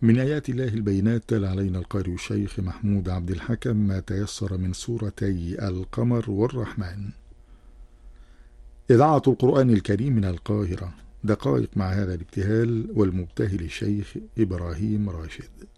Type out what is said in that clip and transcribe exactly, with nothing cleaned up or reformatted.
من آيات الله البينات تلا علينا القارئ الشيخ محمود عبد الحكم ما تيسر من سورتي القمر والرحمن. إذاعة القرآن الكريم من القاهرة، دقائق مع هذا الابتهال والمبتهل الشيخ إبراهيم راشد.